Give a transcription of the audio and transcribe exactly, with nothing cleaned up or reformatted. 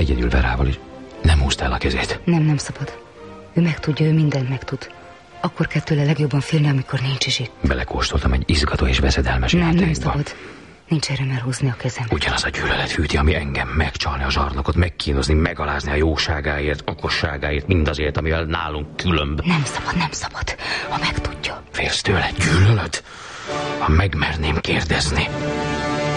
egyedül Verával is. Nem húzta el a kezét. Nem, nem szabad. Ő megtudja, ő mindent megtud. Akkor kell tőle legjobban félni, amikor nincs is itt. Belekóstoltam egy izgató és veszedelmes Nem, nem játékba. szabad. Nincs erre már húzni a kezem. Ugyanaz a gyűlölet fűti, ami engem megcsalni a zsarnokot, megkínozni, megalázni a jóságáért, okosságáért, mindazért, amivel nálunk különb. Nem szabad, nem szabad. Ha megtudja. Félsz tőle, gyűlölet? Ha megmerném kérdezni.